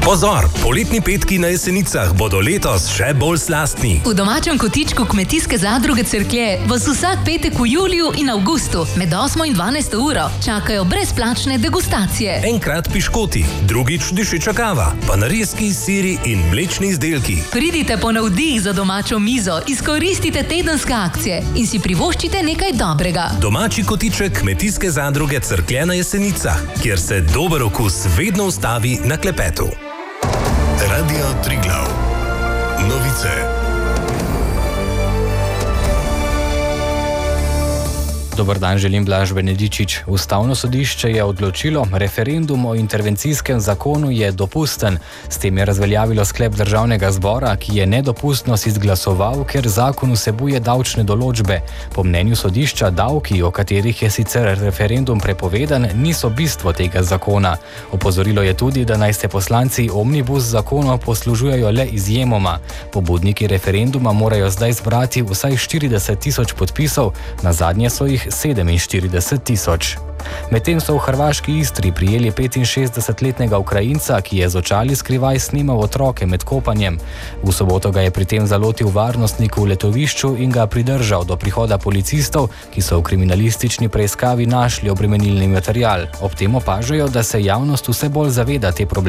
Pozor, poletni petki na Jesenicah bodo letos še bolj slastni. V domačem kotičku Kmetijske zadruge Cerklje vas vsak petek v juliju in avgustu med 8 in 12 uro čakajo brezplačne degustacije. Enkrat piškoti, drugič dišeča kava, pa narezki, siri in mlečni izdelki. Pridite po navdih za domačo mizo, izkoristite tedenske akcije in si privoščite nekaj dobrega. Domači kotiček Kmetijske zadruge Cerklje na Jesenicah, kjer se dober okus vedno ustavi na klepetu. Radio Triglav. Novice. Dober dan, želim Blaž Benedičič. Ustavno sodišče je odločilo, referendum o intervencijskem zakonu je dopusten. S tem je razveljavilo sklep državnega zbora, ki je nedopustnost izglasoval, ker zakon vsebuje davčne določbe. Po mnenju sodišča davki, o katerih je sicer referendum prepovedan, niso bistvo tega zakona. Opozorilo je tudi, da naj se poslanci omnibus zakona poslužujejo le izjemoma. Pobudniki referenduma morajo zdaj zbrati vsaj 40 tisoč podpisov, nazadnje so jih 47 tisoč. Medtem so v hrvaški Istri prijeli 65-letnega Ukrajinca, ki je z očali skrivaj snimal otroke med kopanjem. V soboto ga je pri tem zalotil varnostnik v letovišču in ga pridržal do prihoda policistov, ki so v kriminalistični preiskavi našli obremenilni material. Ob tem opažajo, da se javnost vse bolj zaveda te probleme.